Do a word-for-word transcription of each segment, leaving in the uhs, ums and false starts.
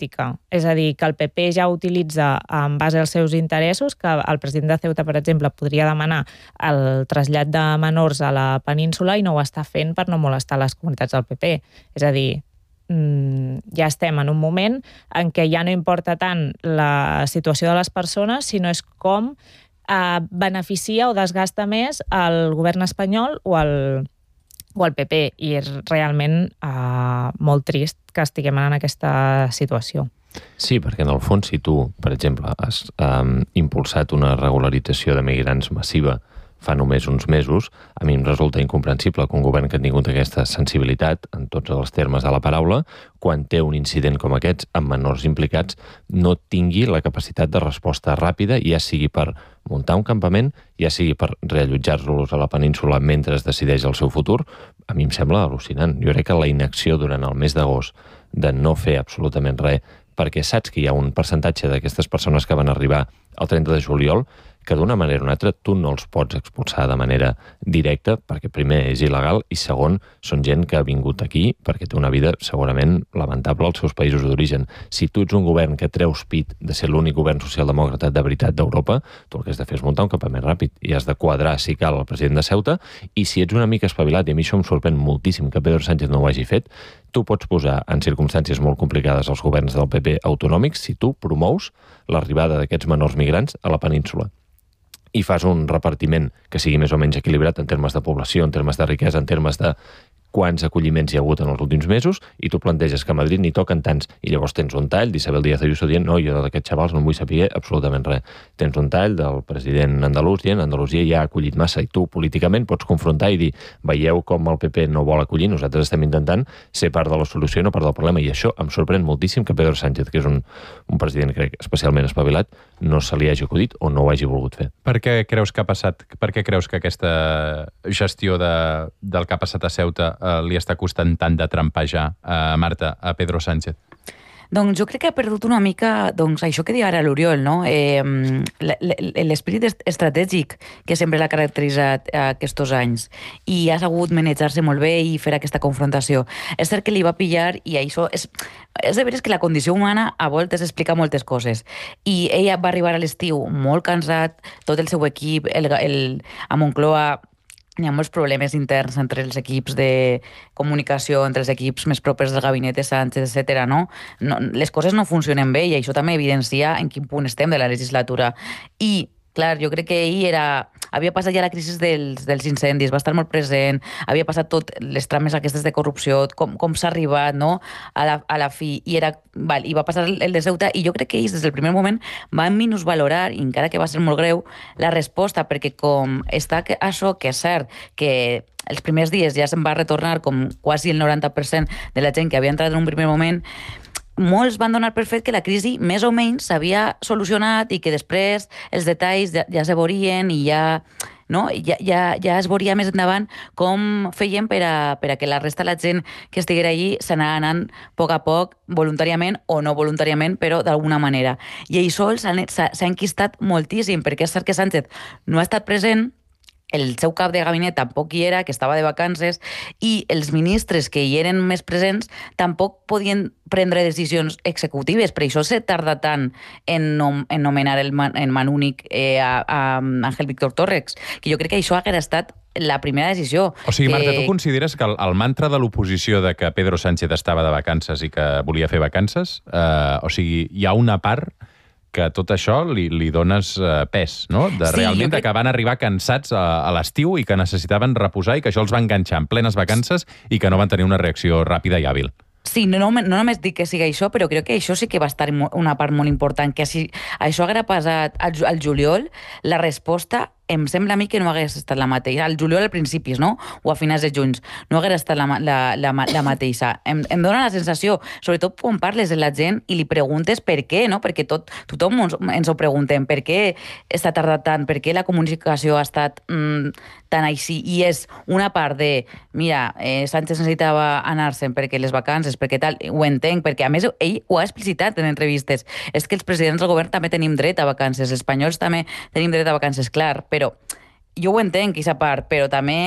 política. És a dir, que el P P ja utilitza en base als seus interessos, que el president de Ceuta, per exemple, podria demanar el trasllat de menors a la península i no ho està fent per no molestar les comunitats del P P. És a dir, ja estem en un moment en què ja no importa tant la situació de les persones, sinó és com eh, beneficia o desgasta més el govern espanyol o el, o el P P. I és realment eh, molt trist que estiguem en aquesta situació. Sí, perquè en el fons, si tu, per exemple, has um, impulsat una regularització de migrants massiva fa només uns mesos, a mi em resulta incomprensible que un govern que ha tingut aquesta sensibilitat, en tots els termes de la paraula, quan té un incident com aquests, amb menors implicats, no tingui la capacitat de resposta ràpida, ja sigui per muntar un campament, ja sigui per reallotjar-los a la península mentre es decideix el seu futur. A mi em sembla al·lucinant. Jo crec que la inacció durant el mes d'agost de no fer absolutament res, perquè saps que hi ha un percentatge d'aquestes persones que van arribar el trenta de juliol que d'una manera o una altra tu no els pots expulsar de manera directa, perquè primer és il·legal i segon, són gent que ha vingut aquí perquè té una vida segurament lamentable als seus països d'origen. Si tu ets un govern que treus pit de ser l'únic govern socialdemòcrata de veritat d'Europa, tu el que has de fer és muntar un campament ràpid i has de quadrar, si cal, el president de Ceuta, i si ets una mica espavilat, i a mi això em sorprèn moltíssim que Pedro Sánchez no ho hagi fet, tu pots posar en circumstàncies molt complicades als governs del P P autonòmics si tu promous l'arribada d'aquests menors migrants a la península i fas un repartiment que sigui més o menys equilibrat en termes de població, en termes de riquesa, en termes de quants acolliments hi ha hagut en els últims mesos, i tu planteges que a Madrid n'hi toquen tants, i llavors tens un tall d'Isabel Díaz Ayuso dient no, jo d'aquests xavals no en vull saber absolutament res. Tens un tall del president andalús dient Andalusia ja ha acollit massa, i tu políticament pots confrontar i dir veieu com el P P no vol acollir, nosaltres estem intentant ser part de la solució i no part del problema, i això em sorprèn moltíssim que Pedro Sánchez, que és un, un president, crec, especialment espavilat, no se li hagi acudit o no ho hagi volgut fer. Per què creus que ha passat? Per què creus que aquesta gestió de, del que ha passat a Ceuta eh, li està costant tant de trampejar a Marta, a Pedro Sánchez? Doncs jo crec que ha perdut una mica doncs, això que diu ara l'Oriol, no? eh, l'esperit estratègic que sempre l'ha caracteritzat aquests anys i ha sabut manejar-se molt bé i fer aquesta confrontació. És cert que li va pillar i això és, és de veres que la condició humana a voltes explica moltes coses i ella va arribar a l'estiu molt cansat, tot el seu equip, el, el, a Moncloa hi ha molts problemes interns entre els equips de comunicació, entre els equips més propers del gabinet de Sánchez, etcètera. No? No, les coses no funcionen bé i això també evidencia en quin punt estem de la legislatura. I, clar, jo crec que ell era... havia passat ja la crisi dels, dels incendis, va estar molt present, havia passat tot les trames aquestes de corrupció, com, com s'ha arribat, no?, a la, a la fi, i, era, val, i va passar el, el de Ceuta, i jo crec que ells des del primer moment van minusvalorar, i encara que va ser molt greu, la resposta, perquè com està que, això, que és cert, que els primers dies ja se'n va retornar com quasi el noranta per cent de la gent que havia entrat en un primer moment, molts van donar per fet que la crisi més o menys s'havia solucionat i que després els detalls ja, ja se veurien i ja, no? ja, ja, ja es veuria més endavant com feien per a, per a que la resta de la gent que estiguera allí s'anava anant a poc a poc, voluntàriament o no voluntàriament, però d'alguna manera. I això s'ha enquistat moltíssim, perquè és cert que Sánchez no ha estat present, el seu cap de gabinet tampoc hi era, que estava de vacances, i els ministres que hi eren més presents tampoc podien prendre decisions executives. Per això s'ha tardat tant en, nom en nomenar el man en man únic eh, a, a Ángel Víctor Torres, que jo crec que això hagués estat la primera decisió. O sigui, Marta, que... tu consideres que el, el mantra de l'oposició de que Pedro Sánchez estava de vacances i que volia fer vacances, eh, o sigui, hi ha una part que tot això li, li dones uh, pes, no? De sí, realment crec... que van arribar cansats a, a l'estiu i que necessitaven reposar i que això els va enganxar en plenes vacances i que no van tenir una reacció ràpida i hàbil. Sí, no, no, no només dic que sigui això, però crec que això sí que va estar una part molt important, que si això haguera passat al, al juliol, la resposta em sembla a mi que no hagués estat la mateixa. Al juliol al principis, no? O a finals de juny. No hagués estat la, la, la, la mateixa. Em, em dóna la sensació, sobretot quan parles de la gent i li preguntes per què, no? Perquè tot, tothom ens, ens ho preguntem. Per què està tardat tant? Per què la comunicació ha estat mm, tan així? I és una part de, mira, eh, Sánchez necessitava anar-se'n perquè les vacances, perquè tal, ho entenc, perquè a més ell ho ha explicitat en entrevistes. És que els presidents del govern també tenim dret a vacances, els espanyols també tenim dret a vacances, clar, però jo ho entenc, aquesta part, però també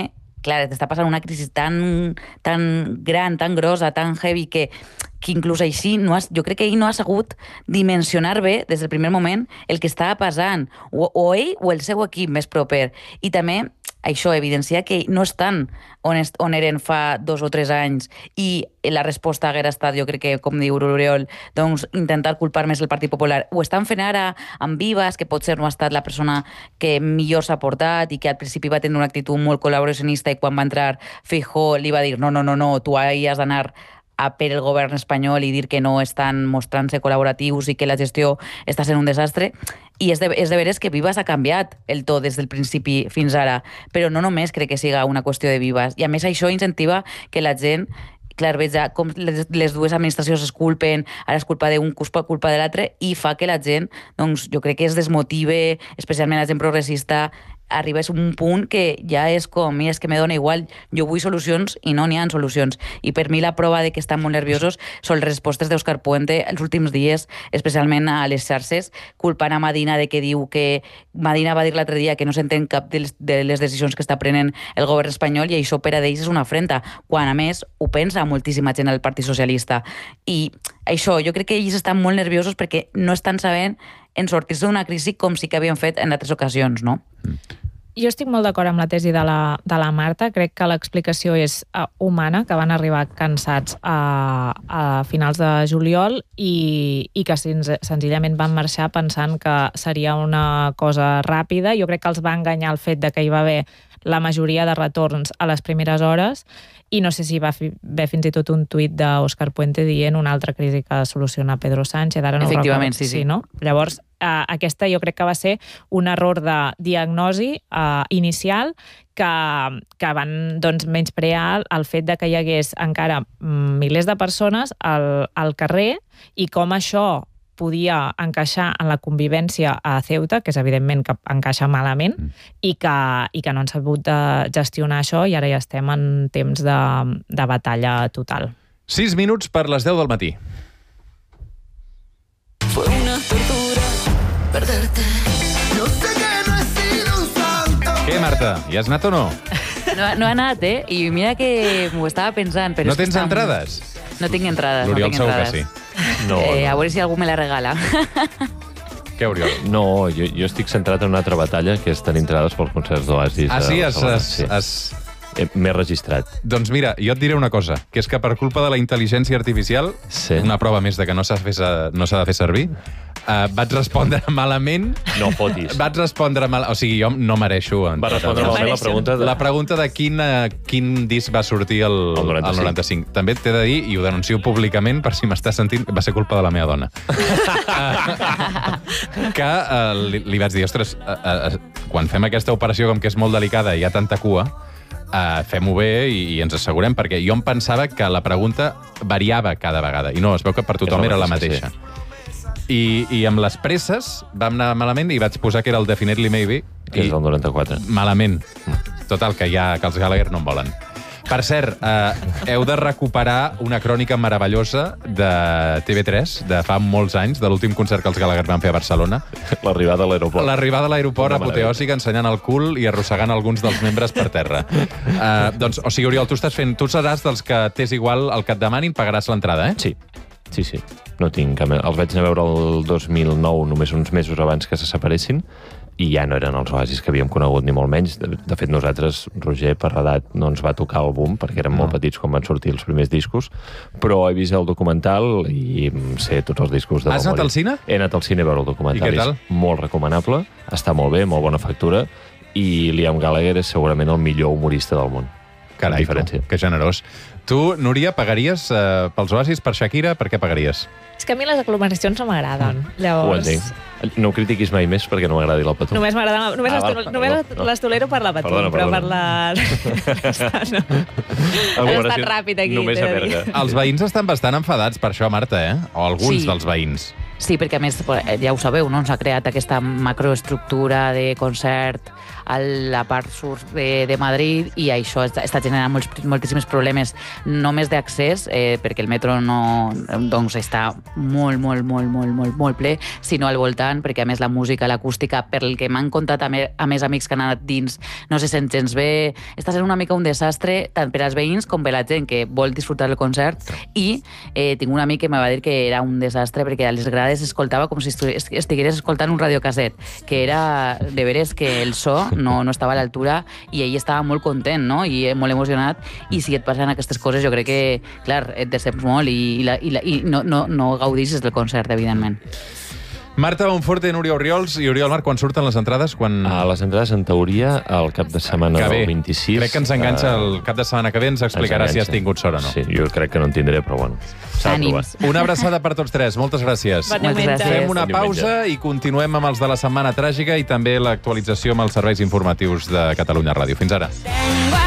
clar, t'està passant una crisi tan, tan gran, tan grossa, tan heavy, que, que inclús així no has, jo crec que ell no ha sabut dimensionar bé des del primer moment el que estava passant, o, o ell o el seu equip més proper. I també això evidencia que no estan on, est, on eren fa dos o tres anys i la resposta haguera estat, jo crec que, com diu Oriol, doncs intentar culpar més el Partit Popular. Ho estan fent ara amb Vives, que potser no ha estat la persona que millor s'ha portat i que al principi va tenir una actitud molt col·laboracionista i quan va entrar Feijóo li va dir no, no, no, no, tu ahí has d'anar a per el govern espanyol i dir que no estan mostrant-se col·laboratius i que la gestió està sent un desastre. I és de, és de veres que Vives ha canviat el to des del principi fins ara, però no només crec que siga una qüestió de Vives. I a més això incentiva que la gent, clar, veig com les, les dues administracions es culpen, ara és culpa d'un, culpa de l'altre, i fa que la gent, doncs, jo crec que es desmotive, especialment la gent progressista, arriba a un punt que ja és com, mira, és que me dona igual, jo vull solucions i no n'hi ha solucions. I per mi la prova de que estan molt nerviosos són les respostes d'Òscar Puente els últims dies, especialment a les xarxes, culpant a Madina de que diu que... Madina va dir l'altre dia que no s'entén cap de les, de les decisions que està prenent el govern espanyol i això per a d'ells és una afrenta, quan a més ho pensa moltíssima gent al Partit Socialista. I això, jo crec que ells estan molt nerviosos perquè no estan sabent en sortir-se d'una crisi com sí que havien fet en altres ocasions, no? Jo estic molt d'acord amb la tesi de la, de la Marta. Crec que l'explicació és uh, humana, que van arribar cansats a, a finals de juliol i, i que sen senzillament van marxar pensant que seria una cosa ràpida. Jo crec que els va enganyar el fet de que hi va haver la majoria de retorns a les primeres hores i no sé si va haver fins i tot un tuit d'Òscar Puente dient una altra crisi que soluciona Pedro Sánchez. Ara no Efectivament, recordo, sí, sí. sí, no? Llavors, eh, aquesta jo crec que va ser un error de diagnosi eh, inicial que, que van doncs, menysprear el fet de que hi hagués encara milers de persones al, al carrer i com això podia encaixar en la convivència a Ceuta, que és evidentment que encaixa malament, mm. i, que, i que no han sabut de gestionar això i ara ja estem en temps de, de batalla total. Sis minuts per les deu del matí. Fue una tortura perderte. No sé que no he sido un santo. Què, Marta? Hi has anat o no? No, no ha anat, eh? I mira que m'ho estava pensant. Però no tens entrades? No tinc entrades. L'Oriol no tinc segur entrades. que sí. No, eh, no. A veure si algú me la regala. Què, Oriol? No, jo, jo estic centrat en una altra batalla, que és tenir entrades pels concerts d'Oasis. Ah, sí? Has, has, sí. has... M'he registrat. Doncs mira, jo et diré una cosa, que és que per culpa de la intel·ligència artificial, sí. una prova més de que no s'ha de, no s'ha de fer servir, uh, vaig respondre malament... No fotis. Vaig respondre mal... O sigui, jo no mereixo... Va respondre malament la pregunta... De... La pregunta de quin, uh, quin disc va sortir el, el noranta-cinc. El noranta-cinc. També t'he de dir, i ho denuncio públicament, per si m'estàs sentint, va ser culpa de la meva dona. que uh, li, li vaig dir, ostres, uh, uh, quan fem aquesta operació, com que és molt delicada i hi ha tanta cua, Uh, fem-ho bé i, i ens assegurem, perquè jo em pensava que la pregunta variava cada vegada, i no, es veu que per tothom era la mateixa. I, I amb les presses vam anar malament i vaig posar que era el Definitely Maybe. Que és el noranta-quatre. Malament. Total, que, ja, que els Gallagher no en volen. Per cert, eh, heu de recuperar una crònica meravellosa de T V tres, de fa molts anys, de l'últim concert que els Gallagher van fer a Barcelona. L'arribada a l'aeroport. L'arribada a l'aeroport apoteòsica, ensenyant el cul i arrossegant alguns dels membres per terra. Uh, doncs, o sigui, Oriol, tu estàs fent... Tu seràs dels que t'és igual el que et demanin, pagaràs l'entrada, eh? Sí, sí, sí. No tinc cap... Els vaig anar a veure el dos mil nou, només uns mesos abans que se separessin, i ja no eren els Oasis que havíem conegut, ni molt menys. De, de fet, nosaltres, Roger, per l'edat, no ens va tocar el boom, perquè érem no. molt petits quan van sortir els primers discos, però he vist el documental i sé tots els discos de Has memòria. anat al cine? He anat al cine a veure el documental. I què tal? És molt recomanable, està molt bé, molt bona factura, i Liam Gallagher és segurament el millor humorista del món. Carai, tu, que generós. Tu, Núria, pagaries uh, pels Oasis, per Shakira, per què pagaries? És que a mi les aglomeracions no m'agraden. Llavors... Ho entenc. No ho critiquis mai més perquè no m'agradi la Patum. Només m'agrada... Només, ah, les, només no. les tolero per la Patum, perdona, però per la... no. He estat ràpid aquí. Només a Berga. Els veïns estan bastant enfadats per això, Marta, eh? O alguns sí. dels veïns. Sí, perquè a més, ja ho sabeu, no? S'ha creat aquesta macroestructura de concert a la part sud de, de Madrid i això està, està generant molts, moltíssims problemes, no només d'accés, eh, perquè el metro no, doncs està molt, molt, molt, molt, molt, molt ple, sinó al voltant, perquè a més la música, l'acústica, per el que m'han contat a, me, a més amics que han anat dins, no se sent gens bé, està sent una mica un desastre, tant per als veïns com per la gent que vol disfrutar del concert, i eh, tinc un amic que me va dir que era un desastre perquè a les grades escoltava com si estigués escoltant un radiocasset, que era de veres que el so no, no estava a l'altura i ell estava molt content, no? I molt emocionat, i si et passen aquestes coses jo crec que, clar, et deceps molt i, i, la, i, la, i no, no, no gaudissis del concert, evidentment. Marta Bonforte, Núria Orriols i Oriol Marc, quan surten les entrades? Quan... A les entrades, en teoria, el cap de setmana que del vint-i-sis... Crec que ens enganxa el cap de setmana que ve, ens explicarà si has tingut sort o no. Sí, jo crec que no en tindré, però bueno, s'ha de provar. Una abraçada per tots tres, moltes gràcies. Bon diumenge. Fem una pausa i continuem amb els de la Setmana Tràgica i també l'actualització amb els serveis informatius de Catalunya Ràdio. Fins ara.